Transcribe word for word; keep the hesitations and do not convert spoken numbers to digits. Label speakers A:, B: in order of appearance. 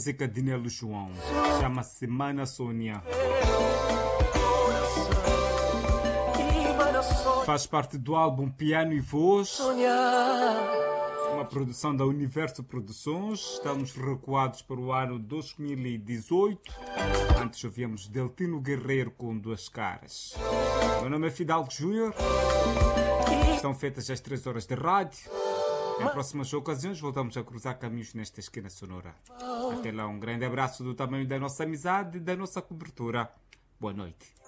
A: música de Nelo João. Chama-se Mana Sônia. Faz parte do álbum Piano e Voz, uma produção da Universo Produções. Estamos recuados para o ano dois mil e dezoito. Antes ouvíamos Deltino Guerreiro com Duas Caras. Meu nome é Fidalgo Júnior. Estão feitas as três horas de rádio. Em próximas ocasiões voltamos a cruzar caminhos nesta esquina sonora. Até lá, um grande abraço do tamanho da nossa amizade e da nossa cobertura. Boa noite.